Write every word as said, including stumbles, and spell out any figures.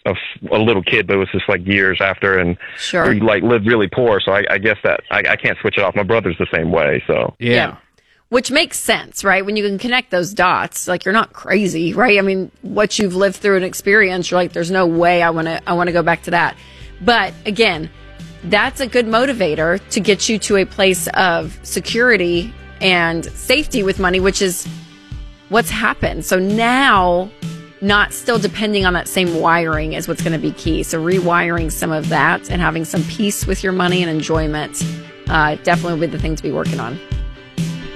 a, a little kid, but it was just like years after, and sure. we like lived really poor. So I, I guess that I, I can't switch it off. My brother's the same way. So Yeah. Yeah. Which makes sense, right? When you can connect those dots, like you're not crazy, right? I mean, what you've lived through and experienced, you're like, there's no way I want to, I want to go back to that. But again, that's a good motivator to get you to a place of security and safety with money, which is what's happened. So now, not still depending on that same wiring is what's going to be key. So rewiring some of that and having some peace with your money and enjoyment uh, definitely will be the thing to be working on.